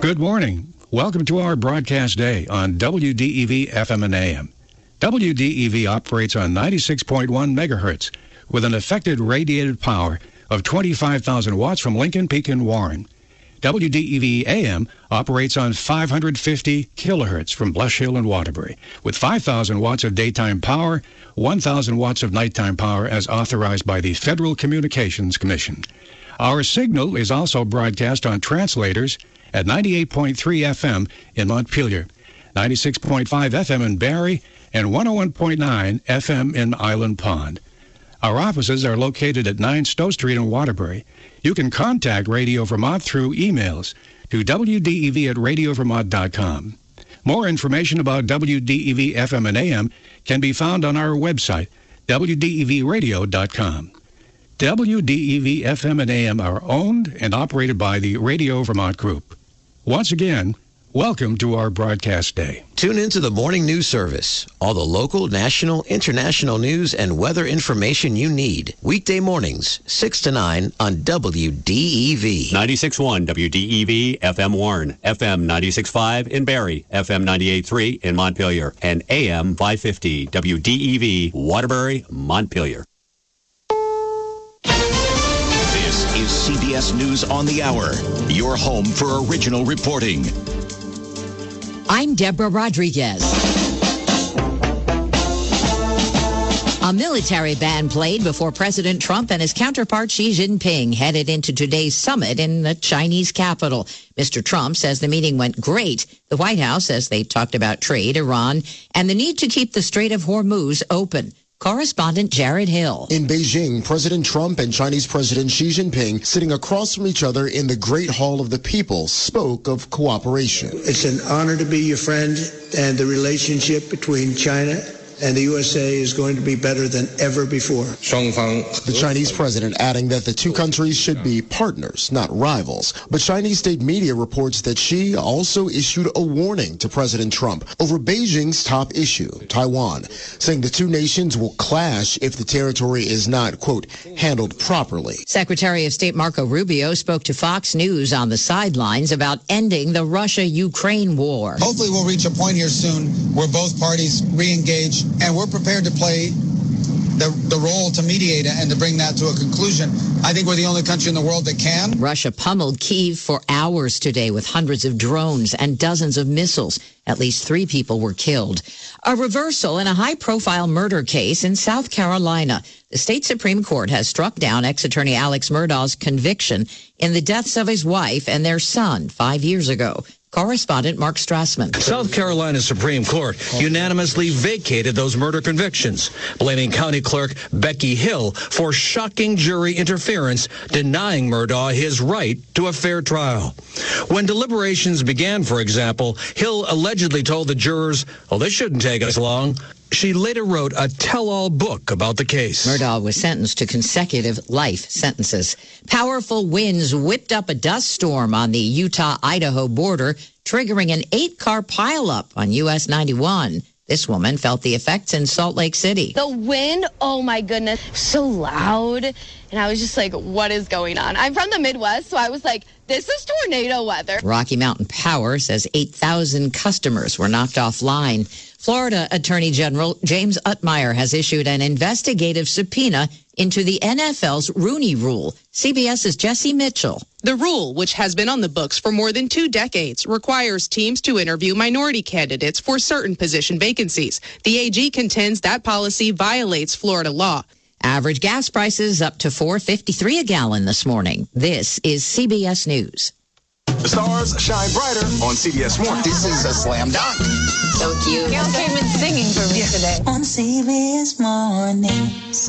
Good morning. Welcome to our broadcast day on WDEV FM and AM. WDEV operates on 96.1 megahertz with an effective radiated power of 25,000 watts from Lincoln Peak and Warren. WDEV AM operates on 550 kilohertz from Blush Hill and Waterbury with 5,000 watts of daytime power, 1,000 watts of nighttime power as authorized by the Federal Communications Commission. Our signal is also broadcast on translators at 98.3 FM in Montpelier, 96.5 FM in Barrie, and 101.9 FM in Island Pond. Our offices are located at 9 Stowe Street in Waterbury. You can contact Radio Vermont through emails to wdev@radiovermont.com. More information about WDEV FM and AM can be found on our website, wdevradio.com. WDEV FM and AM are owned and operated by the Radio Vermont Group. Once again, welcome to our broadcast day. Tune into the morning news service. All the local, national, international news and weather information you need. Weekday mornings, 6 to 9 on WDEV. 96.1 WDEV, FM Warren, FM 96.5 in Barrie, FM 98.3 in Montpelier, and AM 550 WDEV, Waterbury, Montpelier. This is CBS News on the Hour, your home for original reporting. I'm Deborah Rodriguez. A military band played before President Trump and his counterpart Xi Jinping headed into today's summit in the Chinese capital. Mr. Trump says the meeting went great. The White House says they talked about trade, Iran, and the need to keep the Strait of Hormuz open. Correspondent Jared Hill. In Beijing, President Trump and Chinese President Xi Jinping, sitting across from each other in the Great Hall of the People, spoke of cooperation. It's an honor to be your friend, and the relationship between China and the USA is going to be better than ever before. The Chinese president adding that the two countries should be partners, not rivals. But Chinese state media reports that Xi also issued a warning to President Trump over Beijing's top issue, Taiwan, saying the two nations will clash if the territory is not, quote, handled properly. Secretary of State Marco Rubio spoke to Fox News on the sidelines about ending the Russia-Ukraine war. Hopefully we'll reach a point here soon where both parties re-engage, and we're prepared to play the role to mediate and to bring that to a conclusion. I think we're the only country in the world that can. Russia pummeled Kyiv for hours today with hundreds of drones and dozens of missiles. At least 3 people were killed. A reversal in a high-profile murder case in South Carolina. The state Supreme Court has struck down ex-attorney Alex Murdaugh's conviction in the deaths of his wife and their son 5 years ago. Correspondent Mark Strassman. South Carolina Supreme Court unanimously vacated those murder convictions, blaming County Clerk Becky Hill for shocking jury interference, denying Murdaugh his right to a fair trial. When deliberations began, for example, Hill allegedly told the jurors, "Oh, this shouldn't take us long." She later wrote a tell-all book about the case. Murdaugh was sentenced to consecutive life sentences. Powerful winds whipped up a dust storm on the Utah-Idaho border, triggering an 8-car pileup on US 91. This woman felt the effects in Salt Lake City. The wind, oh my goodness, so loud. And I was just like, what is going on? I'm from the Midwest, so I was like, this is tornado weather. Rocky Mountain Power says 8,000 customers were knocked offline. Florida Attorney General James Utmeyer has issued an investigative subpoena into the NFL's Rooney Rule. CBS's Jesse Mitchell. The rule, which has been on the books for more than 2 decades, requires teams to interview minority candidates for certain position vacancies. The AG contends that policy violates Florida law. Average gas prices up to $4.53 a gallon this morning. This is CBS News. The stars shine brighter on CBS Morning. This is a slam dunk. So cute. Gail came in singing for me today. On CBS Mornings.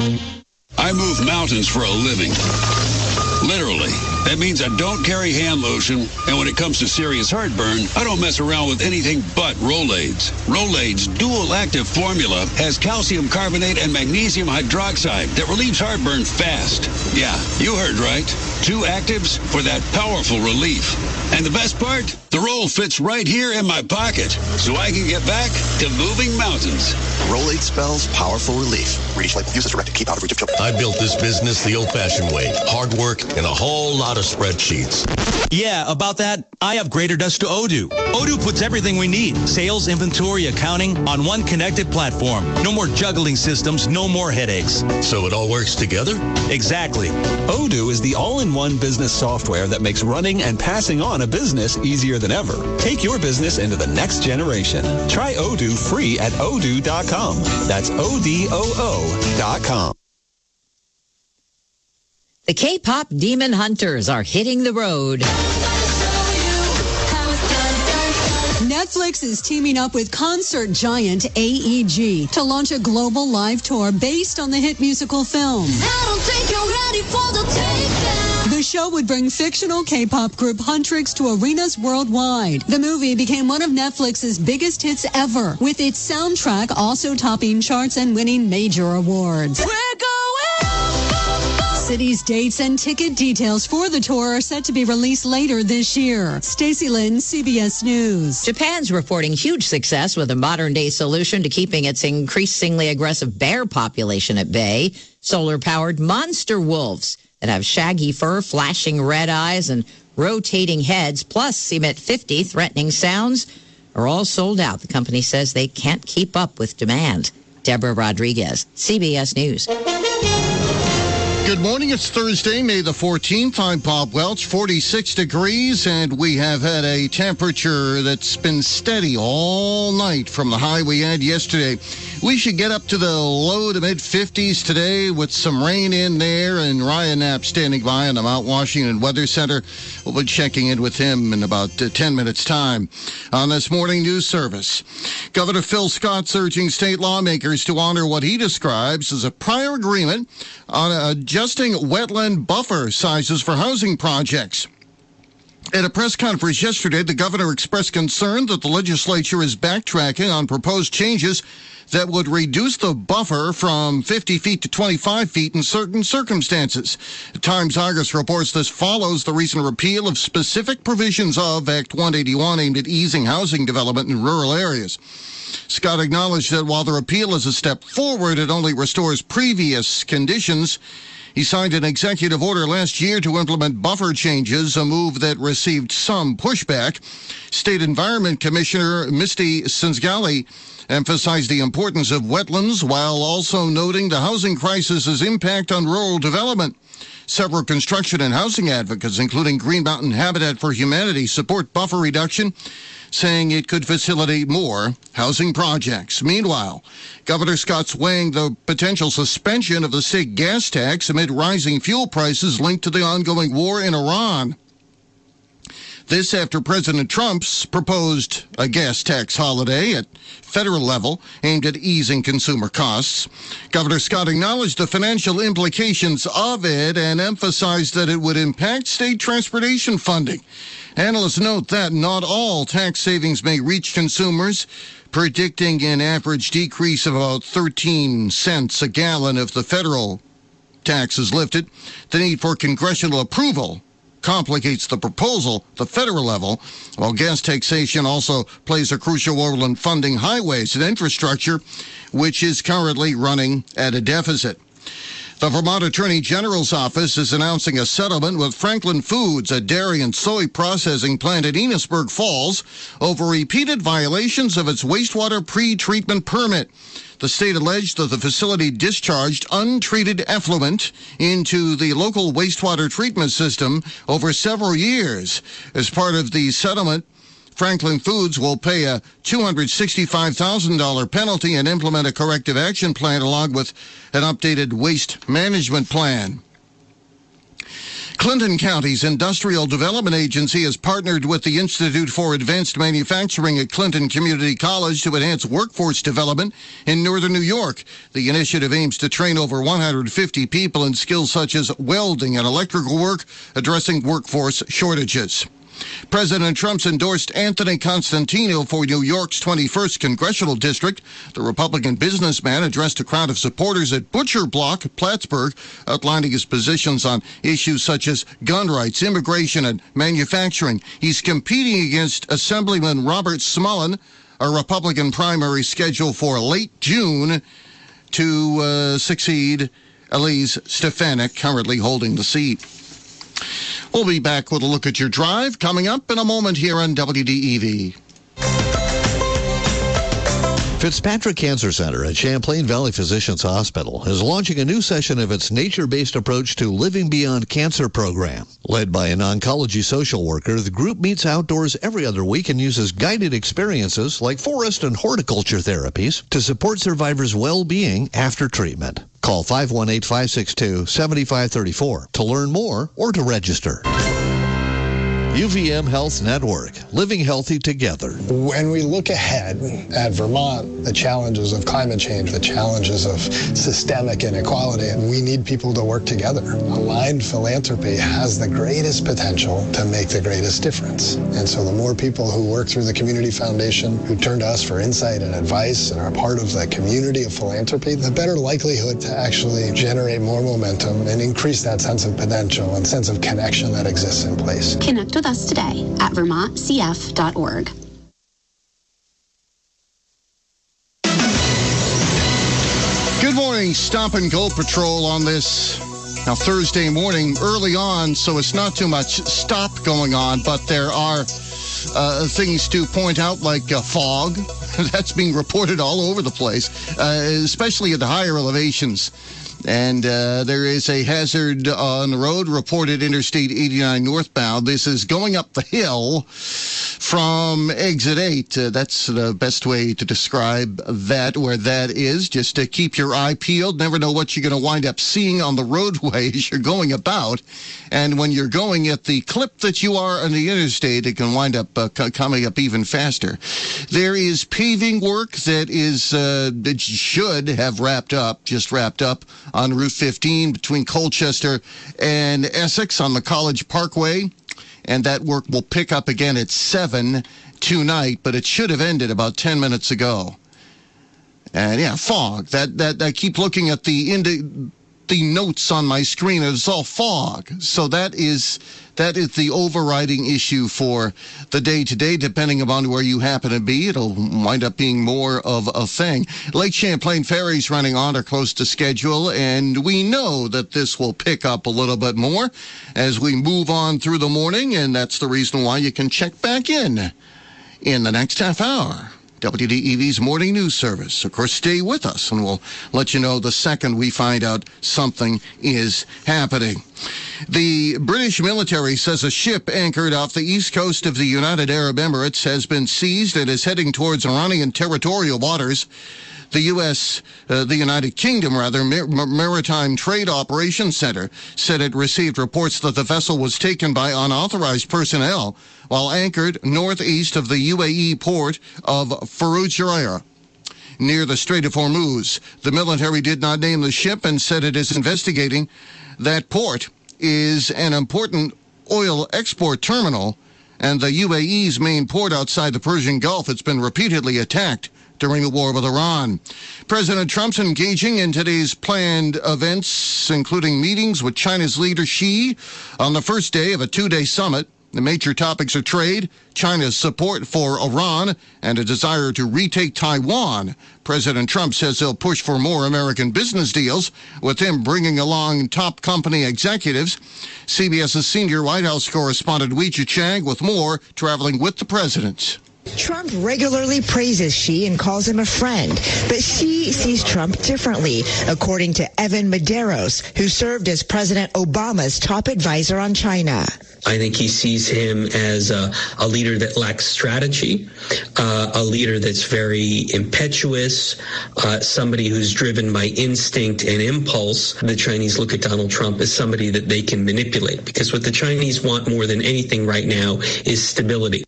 I move mountains for a living. Literally. That means I don't carry hand lotion, and when it comes to serious heartburn, I don't mess around with anything but Rolaids. Rolaids' dual-active formula has calcium carbonate and magnesium hydroxide that relieves heartburn fast. Yeah, you heard right. 2 actives for that powerful relief. And the best part? The roll fits right here in my pocket, so I can get back to moving mountains. Rolade spells powerful relief. Read each label. Use as directed. Keep out of reach of children. I built this business the old-fashioned way. Hard work, and a whole lot of spreadsheets. Yeah, about that, I upgraded us to Odoo. Odoo puts everything we need, sales, inventory, accounting, on one connected platform. No more juggling systems, no more headaches. So it all works together? Exactly. Odoo is the all-in-one business software that makes running and passing on a business easier than ever. Take your business into the next generation. Try Odoo free at odoo.com. That's ODOO.com. The K-pop Demon Hunters are hitting the road. Netflix is teaming up with concert giant AEG to launch a global live tour based on the hit musical film. I don't think you're ready for the takedown. The show would bring fictional K-pop group Huntrix to arenas worldwide. The movie became one of Netflix's biggest hits ever, with its soundtrack also topping charts and winning major awards. We're going. Cities, dates, and ticket details for the tour are set to be released later this year. Stacey Lynn, CBS News. Japan's reporting huge success with a modern-day solution to keeping its increasingly aggressive bear population at bay. Solar-powered monster wolves that have shaggy fur, flashing red eyes, and rotating heads, plus emit 50 threatening sounds, are all sold out. The company says they can't keep up with demand. Deborah Rodriguez, CBS News. Good morning. It's Thursday, May the 14th. I'm Bob Welch, 46 degrees, and we have had a temperature that's been steady all night from the high we had yesterday. We should get up to the low to mid-50s today with some rain in there, and Ryan Knapp standing by on the Mount Washington Weather Center. We'll be checking in with him in about 10 minutes' time. On this morning news service, Governor Phil Scott's urging state lawmakers to honor what he describes as a prior agreement on adjusting wetland buffer sizes for housing projects. At a press conference yesterday, the governor expressed concern that the legislature is backtracking on proposed changes that would reduce the buffer from 50 feet to 25 feet in certain circumstances. Times-Argus reports this follows the recent repeal of specific provisions of Act 181 aimed at easing housing development in rural areas. Scott acknowledged that while the repeal is a step forward, it only restores previous conditions. He signed an executive order last year to implement buffer changes, a move that received some pushback. State Environment Commissioner Misty Senzgali emphasized the importance of wetlands while also noting the housing crisis's impact on rural development. Several construction and housing advocates, including Green Mountain Habitat for Humanity, support buffer reduction, saying it could facilitate more housing projects. Meanwhile, Governor Scott's weighing the potential suspension of the state gas tax amid rising fuel prices linked to the ongoing war in Iran. This after President Trump's proposed a gas tax holiday at federal level aimed at easing consumer costs. Governor Scott acknowledged the financial implications of it and emphasized that it would impact state transportation funding. Analysts note that not all tax savings may reach consumers, predicting an average decrease of about 13 cents a gallon if the federal tax is lifted. The need for congressional approval complicates the proposal at the federal level, while gas taxation also plays a crucial role in funding highways and infrastructure, which is currently running at a deficit. The Vermont Attorney General's office is announcing a settlement with Franklin Foods, a dairy and soy processing plant in Enosburg Falls, over repeated violations of its wastewater pre-treatment permit. The state alleged that the facility discharged untreated effluent into the local wastewater treatment system over several years. As part of the settlement, Franklin Foods will pay a $265,000 penalty and implement a corrective action plan along with an updated waste management plan. Clinton County's Industrial Development Agency has partnered with the Institute for Advanced Manufacturing at Clinton Community College to enhance workforce development in northern New York. The initiative aims to train over 150 people in skills such as welding and electrical work, addressing workforce shortages. President Trump's endorsed Anthony Constantino for New York's 21st Congressional District. The Republican businessman addressed a crowd of supporters at Butcher Block, Plattsburgh, outlining his positions on issues such as gun rights, immigration, and manufacturing. He's competing against Assemblyman Robert Smullen, a Republican primary scheduled for late June to succeed Elise Stefanik, currently holding the seat. We'll be back with a look at your drive coming up in a moment here on WDEV. Fitzpatrick Cancer Center at Champlain Valley Physicians Hospital is launching a new session of its nature-based approach to Living Beyond Cancer program. Led by an oncology social worker, the group meets outdoors every other week and uses guided experiences like forest and horticulture therapies to support survivors' well-being after treatment. Call 518-562-7534 to learn more or to register. UVM Health Network, living healthy together. When we look ahead at Vermont, the challenges of climate change, the challenges of systemic inequality, we need people to work together. Aligned philanthropy has the greatest potential to make the greatest difference. And so the more people who work through the Community Foundation, who turn to us for insight and advice and are part of the community of philanthropy, the better likelihood to actually generate more momentum and increase that sense of potential and sense of connection that exists in place. Connect with us today at vermontcf.org. Good morning, Stop and Go Patrol on this Thursday morning, early on, so it's not too much stop going on, but there are things to point out like fog. That's being reported all over the place, especially at the higher elevations. And there is a hazard on the road reported Interstate 89 northbound. This is going up the hill from exit 8. That's the best way to describe that, where that is. Just to keep your eye peeled. Never know what you're going to wind up seeing on the roadway as you're going about. And when you're going at the clip that you are on the interstate, it can wind up coming up even faster. There is paving work that is that should have just wrapped up on Route 15 between Colchester and Essex on the College Parkway. And that work will pick up again at 7 tonight, but it should have ended about 10 minutes ago. And yeah, fog. That I keep looking at the notes on my screen, and it's all fog. So that is the overriding issue for the day-to-day. Depending upon where you happen to be, it'll wind up being more of a thing. Lake Champlain ferries running on or close to schedule, and we know that this will pick up a little bit more as we move on through the morning, and that's the reason why you can check back in the next half hour. WDEV's morning news service. Of course, stay with us, and we'll let you know the second we find out something is happening. The British military says a ship anchored off the east coast of the United Arab Emirates has been seized and is heading towards Iranian territorial waters. The United Kingdom, Maritime Trade Operations Center said it received reports that the vessel was taken by unauthorized personnel while anchored northeast of the UAE port of Furujara, near the Strait of Hormuz. The military did not name the ship and said it is investigating. That port is an important oil export terminal and the UAE's main port outside the Persian Gulf. It's been repeatedly attacked during the war with Iran. President Trump's engaging in today's planned events, including meetings with China's leader Xi on the first day of a two-day summit. The major topics are trade, China's support for Iran, and a desire to retake Taiwan. President Trump says he'll push for more American business deals, with him bringing along top company executives. CBS's senior White House correspondent Weijia Chang with more, traveling with the president. Trump regularly praises Xi and calls him a friend, but Xi sees Trump differently, according to Evan Medeiros, who served as President Obama's top advisor on China. I think he sees him as a leader that lacks strategy, a leader that's very impetuous, somebody who's driven by instinct and impulse. The Chinese look at Donald Trump as somebody that they can manipulate, because what the Chinese want more than anything right now is stability.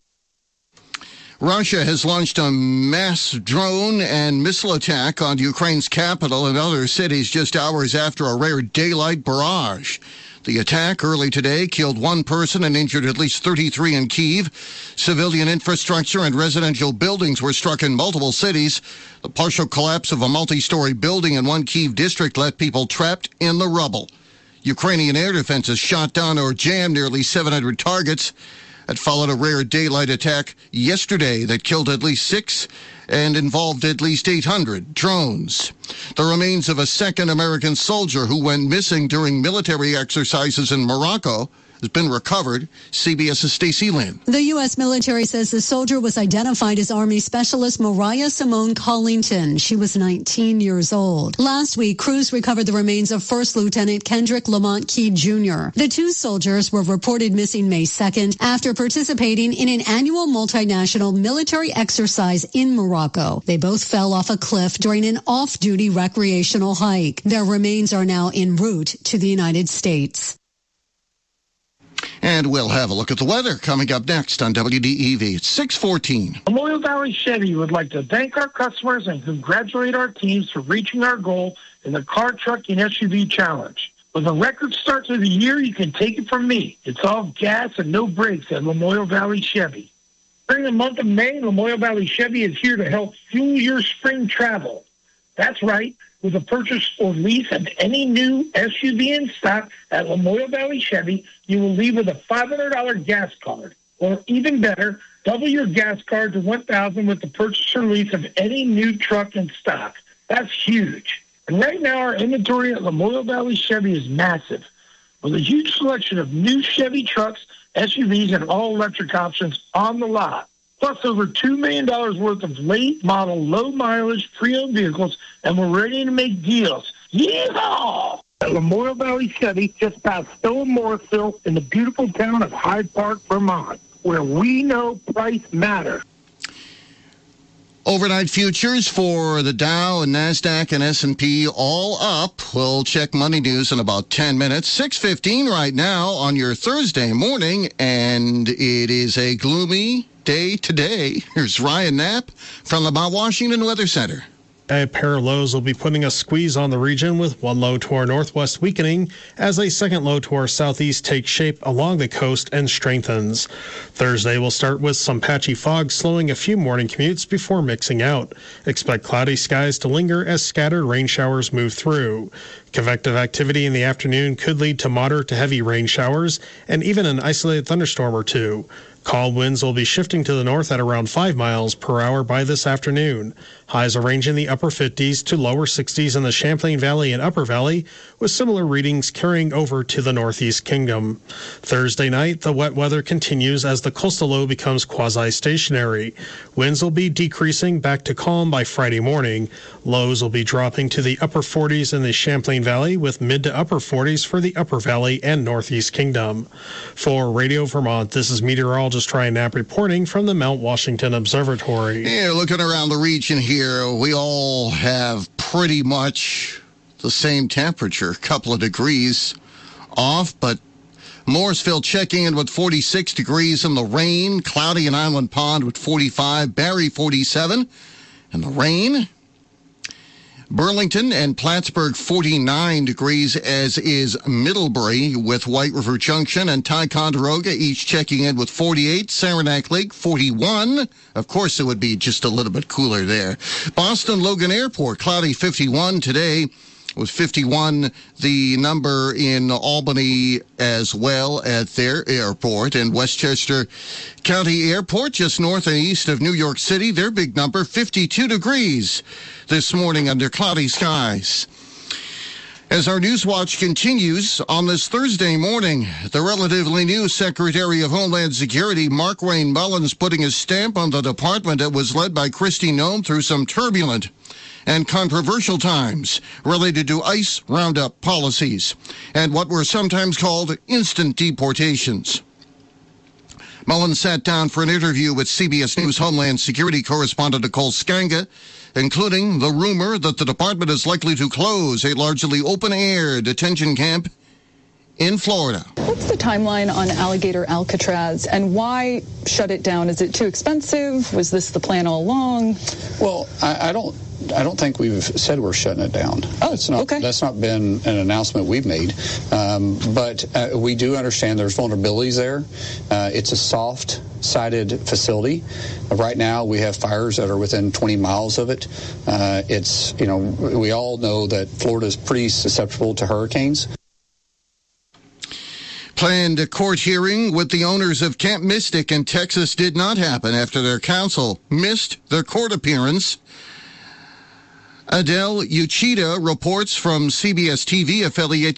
Russia has launched a mass drone and missile attack on Ukraine's capital and other cities just hours after a rare daylight barrage. The attack early today killed one person and injured at least 33 in Kyiv. Civilian infrastructure and residential buildings were struck in multiple cities. The partial collapse of a multi-story building in one Kyiv district left people trapped in the rubble. Ukrainian air defenses shot down or jammed nearly 700 targets. It followed a rare daylight attack yesterday that killed at least 6 and involved at least 800 drones. The remains of a second American soldier who went missing during military exercises in Morocco has been recovered. CBS's Stacey Lynn. The U.S. military says the soldier was identified as Army Specialist Mariah Simone Collington. She was 19 years old. Last week, crews recovered the remains of First Lieutenant Kendrick Lamont Key Jr. The two soldiers were reported missing May 2nd after participating in an annual multinational military exercise in Morocco. They both fell off a cliff during an off-duty recreational hike. Their remains are now en route to the United States. And we'll have a look at the weather coming up next on WDEV. It's 6:14. Memorial Valley Chevy would like to thank our customers and congratulate our teams for reaching our goal in the Car, Truck, and SUV Challenge. With a record start to the year, you can take it from me. It's all gas and no brakes at Memorial Valley Chevy. During the month of May, Memorial Valley Chevy is here to help fuel your spring travel. That's right. With a purchase or lease of any new SUV in stock at Memorial Valley Chevy, you will leave with a $500 gas card. Or even better, double your gas card to $1,000 with the purchase or lease of any new truck in stock. That's huge. And right now, our inventory at Memorial Valley Chevy is massive, with a huge selection of new Chevy trucks, SUVs, and all-electric options on the lot. Plus over $2 million worth of late-model, low-mileage, pre-owned vehicles, and we're ready to make deals. Yeehaw! At Memorial Valley Chevy, just past Stowe and Morrisville, in the beautiful town of Hyde Park, Vermont, where we know price matters. Overnight futures for the Dow and NASDAQ and S&P all up. We'll check money news in about 10 minutes. 6:15 right now on your Thursday morning, and it is a gloomy day today. Here's Ryan Knapp from the Mount Washington Weather Center. A pair of lows will be putting a squeeze on the region, with one low to our northwest weakening as a second low to our southeast takes shape along the coast and strengthens. Thursday will start with some patchy fog slowing a few morning commutes before mixing out. Expect cloudy skies to linger as scattered rain showers move through. Convective activity in the afternoon could lead to moderate to heavy rain showers and even an isolated thunderstorm or two. Cold winds will be shifting to the north at around 5 miles per hour by this afternoon. Highs will range in the upper 50s to lower 60s in the Champlain Valley and Upper Valley, with similar readings carrying over to the Northeast Kingdom. Thursday night, the wet weather continues as the coastal low becomes quasi-stationary. Winds will be decreasing back to calm by Friday morning. Lows will be dropping to the upper 40s in the Champlain Valley, with mid to upper 40s for the Upper Valley and Northeast Kingdom. For Radio Vermont, this is meteorologist Ryan Knapp reporting from the Mount Washington Observatory. Yeah, looking around the region here, we all have pretty much the same temperature, a couple of degrees off, but Morrisville checking in with 46 degrees in the rain, cloudy in Island Pond with 45, Barrie 47 in the rain. Burlington and Plattsburgh 49 degrees, as is Middlebury with White River Junction and Ticonderoga each checking in with 48. Saranac Lake 41. Of course, it would be just a little bit cooler there. Boston Logan Airport cloudy 51 today. With 51, the number in Albany as well at their airport. And Westchester County Airport, just north and east of New York City, their big number, 52 degrees this morning under cloudy skies. As our News Watch continues on this Thursday morning, the relatively new Secretary of Homeland Security, Mark Wayne Mullins, putting his stamp on the department that was led by Kristi Noem through some turbulent and controversial times related to ICE roundup policies and what were sometimes called instant deportations. Mullins sat down for an interview with CBS News Homeland Security correspondent Nicole Skanga, including the rumor that the department is likely to close a largely open-air detention camp in Florida. What's the timeline on Alligator Alcatraz, and why shut it down? Is it too expensive? Was this the plan all along? Well, I don't think we've said we're shutting it down. Oh, okay. That's not been an announcement we've made. But we do understand there's vulnerabilities there. It's a soft-sided facility. Right now, we have fires that are within 20 miles of it. We all know that Florida is pretty susceptible to hurricanes. Planned court hearing with the owners of Camp Mystic in Texas did not happen after their counsel missed their court appearance Adele Uchida reports from CBS TV affiliate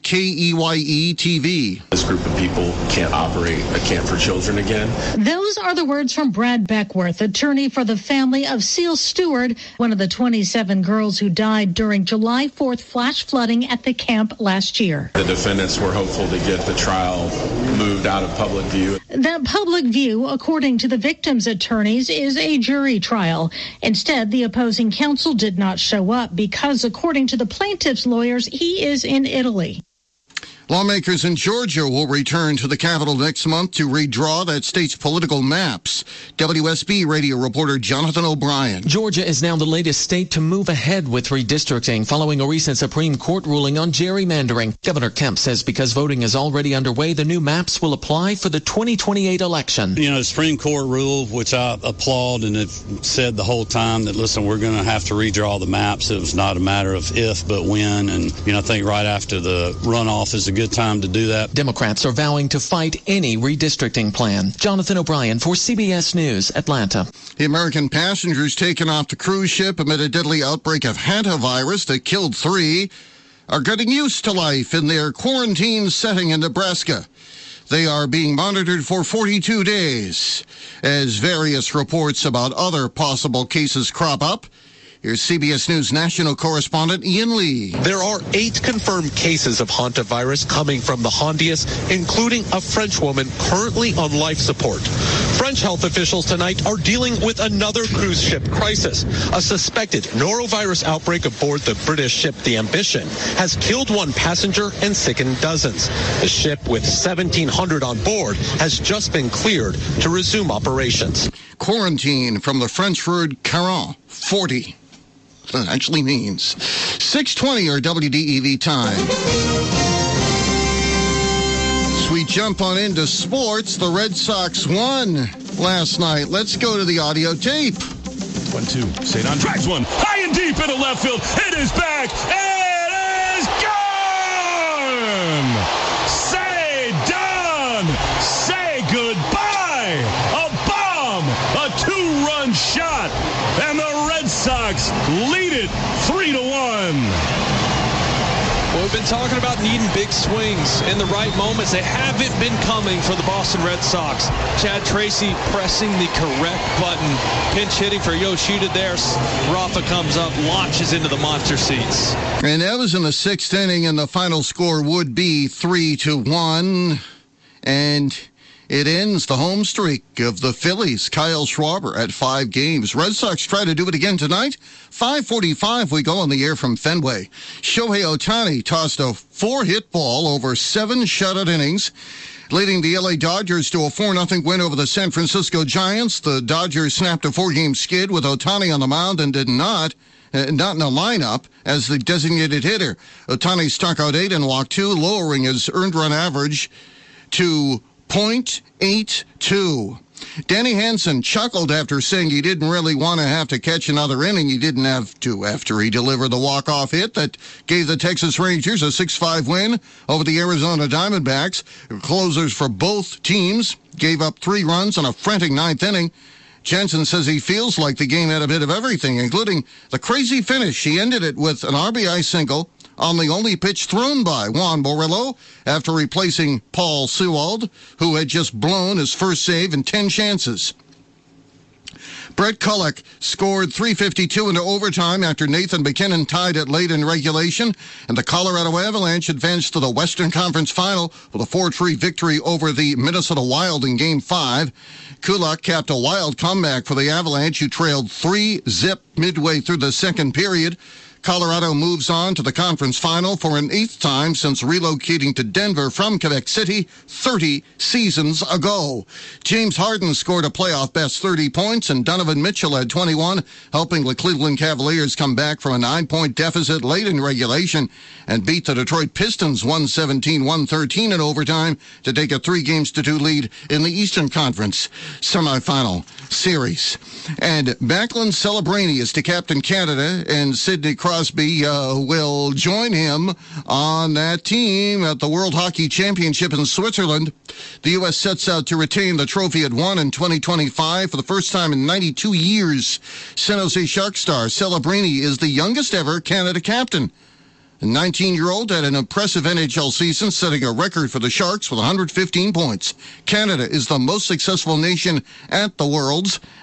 KEYE TV. This group of people can't operate a camp for children again. Those are the words from Brad Beckworth, attorney for the family of Seal Stewart, one of the 27 girls who died during July 4th flash flooding at the camp last year. The defendants were hopeful to get the trial moved out of public view. That public view, according to the victims' attorneys, is a jury trial. Instead, the opposing counsel did not show up because, according to the plaintiff's lawyers, he is in Italy. Lawmakers in Georgia will return to the Capitol next month to redraw that state's political maps. WSB radio reporter Jonathan O'Brien. Georgia is now the latest state to move ahead with redistricting following a recent Supreme Court ruling on gerrymandering. Governor Kemp says because voting is already underway, the new maps will apply for the 2028 election. You know, the Supreme Court rule, which I applaud and have said the whole time that, listen, we're going to have to redraw the maps. It was not a matter of if, but when. And, I think right after the runoff is a good time to do that. Democrats are vowing to fight any redistricting plan. Jonathan O'Brien for CBS News, Atlanta. The American passengers taken off the cruise ship amid a deadly outbreak of hantavirus that killed 3 are getting used to life in their quarantine setting in Nebraska. They are being monitored for 42 days as various reports about other possible cases crop up. Here's CBS News national correspondent Ian Lee. There are 8 confirmed cases of hantavirus coming from the Hondias, including a French woman currently on life support. French health officials tonight are dealing with another cruise ship crisis. A suspected norovirus outbreak aboard the British ship The Ambition has killed 1 passenger and sickened dozens. The ship with 1,700 on board has just been cleared to resume operations. Quarantine from the French word quarant, 40. That actually means 6:20 or WDEV time. We jump on into sports. The Red Sox won last night. Let's go to the audio tape. 1-2. Cedon drives one high and deep into left field. It is back. It is gone. Cedon, say goodbye. A bomb, a 2-run shot, and the Red Sox lead it 3-1. Well, we've been talking about needing big swings in the right moments. They haven't been coming for the Boston Red Sox. Chad Tracy pressing the correct button. Pinch hitting for Yoshida there. Rafa comes up, launches into the monster seats. And that was in the 6th inning, and the final score would be 3-1. And it ends the home streak of the Phillies. Kyle Schwarber at 5 games. Red Sox try to do it again tonight. 5:45 we go on the air from Fenway. Shohei Ohtani tossed a 4-hit ball over 7 shutout innings, leading the LA Dodgers to a 4-0 win over the San Francisco Giants. The Dodgers snapped a 4-game skid with Ohtani on the mound and did not in the lineup as the designated hitter. Ohtani struck out 8 and walked 2, lowering his earned run average to .82. Danny Hansen chuckled after saying he didn't really want to have to catch another inning. He didn't have to after he delivered the walk-off hit that gave the Texas Rangers a 6-5 win over the Arizona Diamondbacks. Closers for both teams gave up 3 runs in a frantic 9th inning. Jensen says he feels like the game had a bit of everything, including the crazy finish. He ended it with an RBI single on the only pitch thrown by Juan Borrello after replacing Paul Sewald, who had just blown his first save in 10 chances. Brett Kullock scored .352 into overtime after Nathan McKinnon tied it late in regulation, and the Colorado Avalanche advanced to the Western Conference Final with a 4-3 victory over the Minnesota Wild in Game 5. Kulak capped a wild comeback for the Avalanche, who trailed 3-0 midway through the second period. Colorado moves on to the conference final for an 8th time since relocating to Denver from Quebec City 30 seasons ago. James Harden scored a playoff best 30 points, and Donovan Mitchell had 21, helping the Cleveland Cavaliers come back from a 9-point deficit late in regulation and beat the Detroit Pistons 117-113 in overtime to take a 3-2 lead in the Eastern Conference semifinal series. And Backlund Celebrani is to captain Canada, and Sidney Crosby Crosby will join him on that team at the World Hockey Championship in Switzerland. The U.S. sets out to retain the trophy it won in 2025 for the first time in 92 years. San Jose Shark star Celebrini is the youngest ever Canada captain. The 19-year-old had an impressive NHL season, setting a record for the Sharks with 115 points. Canada is the most successful nation at the Worlds,